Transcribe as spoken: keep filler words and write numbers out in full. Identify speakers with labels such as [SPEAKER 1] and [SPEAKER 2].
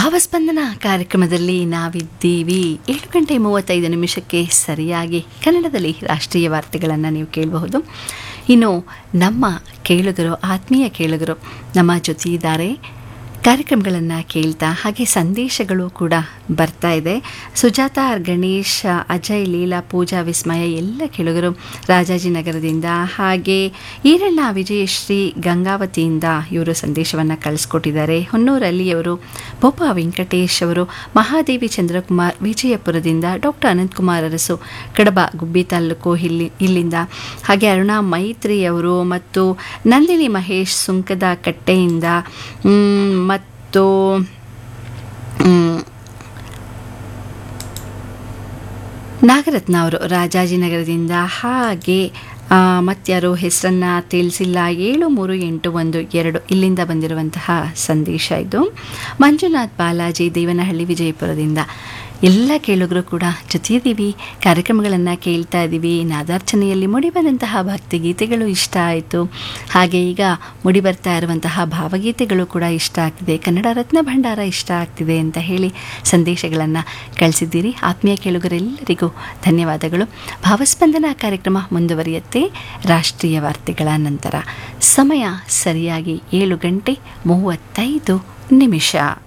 [SPEAKER 1] ಭಾವಸ್ಪಂದನ ಕಾರ್ಯಕ್ರಮದಲ್ಲಿ ನಾವಿದ್ದೀವಿ. ಏಳು ಗಂಟೆ ಮೂವತ್ತೈದು ನಿಮಿಷಕ್ಕೆ ಸರಿಯಾಗಿ ಕನ್ನಡದಲ್ಲಿ ರಾಷ್ಟ್ರೀಯ ವಾರ್ತೆಗಳನ್ನು ನೀವು ಕೇಳಬಹುದು. ಇನ್ನು ನಮ್ಮ ಕೇಳುಗರು, ಆತ್ಮೀಯ ಕೇಳುಗರು ನಮ್ಮ ಜೊತೆ ಇದ್ದಾರೆ. ಕಾರ್ಯಕ್ರಮಗಳನ್ನು ಕೇಳ್ತಾ ಹಾಗೆ ಸಂದೇಶಗಳು ಕೂಡ ಬರ್ತಾ ಇದೆ. ಸುಜಾತ ಆರ್ ಗಣೇಶ್, ಅಜಯ್, ಲೀಲಾ, ಪೂಜಾ, ವಿಸ್ಮಯ ಎಲ್ಲ ಕೇಳುಗರು ರಾಜಾಜಿನಗರದಿಂದ, ಹಾಗೆ ಈರಣ್ಣ, ವಿಜಯಶ್ರೀ ಗಂಗಾವತಿಯಿಂದ ಇವರು ಸಂದೇಶವನ್ನು ಕಳಿಸ್ಕೊಟ್ಟಿದ್ದಾರೆ. ಹೊನ್ನೂರಲ್ಲಿ ಅವರು, ಬೋಪ ವೆಂಕಟೇಶ್ ಅವರು, ಮಹಾದೇವಿ ಚಂದ್ರಕುಮಾರ್ ವಿಜಯಪುರದಿಂದ, ಡಾಕ್ಟರ್ ಅನಂತಕುಮಾರ್ ಅರಸು ಕಡಬ ಗುಬ್ಬಿ ತಾಲೂಕು ಇಲ್ಲಿ ಇಲ್ಲಿಂದ, ಹಾಗೆ ಅರುಣಾ ಮೈತ್ರಿ ಅವರು ಮತ್ತು ನಂದಿನಿ ಮಹೇಶ್ ಸುಂಕದ ಕಟ್ಟೆಯಿಂದ, ಮತ್ತು ನಾಗರತ್ನ ಅವರು ರಾಜಾಜಿನಗರದಿಂದ, ಹಾಗೆ ಮತ್ತಾರೋ ಹೆಸರನ್ನು ತಿಳಿಸಿಲ್ಲ, ಏಳು ಮೂರು ಎಂಟು ಒಂದು ಎರಡು ಇಲ್ಲಿಂದ ಬಂದಿರುವಂತಹ ಸಂದೇಶ ಇದು. ಮಂಜುನಾಥ್ ಬಾಲಾಜಿ ದೇವನಹಳ್ಳಿ ವಿಜಯಪುರದಿಂದ ಎಲ್ಲ ಕೇಳುಗರು ಕೂಡ ಜೊತೆಯಿದ್ದೀವಿ, ಕಾರ್ಯಕ್ರಮಗಳನ್ನು ಕೇಳ್ತಾ ಇದ್ದೀವಿ. ನಾದಾರ್ಚನೆಯಲ್ಲಿ ಮೂಡಿಬಂದಂತಹ ಭಕ್ತಿಗೀತೆಗಳು ಇಷ್ಟ ಆಯಿತು, ಹಾಗೆ ಈಗ ಮೂಡಿಬರ್ತಾ ಇರುವಂತಹ ಭಾವಗೀತೆಗಳು ಕೂಡ ಇಷ್ಟ ಆಗ್ತಿದೆ, ಕನ್ನಡ ರತ್ನ ಭಂಡಾರ ಇಷ್ಟ ಆಗ್ತಿದೆ ಅಂತ ಹೇಳಿ ಸಂದೇಶಗಳನ್ನು ಕಳಿಸಿದ್ದೀರಿ. ಆತ್ಮೀಯ ಕೇಳುಗರೆಲ್ಲರಿಗೂ ಧನ್ಯವಾದಗಳು. ಭಾವಸ್ಪಂದನ ಕಾರ್ಯಕ್ರಮ ಮುಂದುವರಿಯುತ್ತೆ ರಾಷ್ಟ್ರೀಯ ವಾರ್ತೆಗಳ ನಂತರ. ಸಮಯ ಸರಿಯಾಗಿ ಏಳು ಗಂಟೆ ಮೂವತ್ತೈದು ನಿಮಿಷ.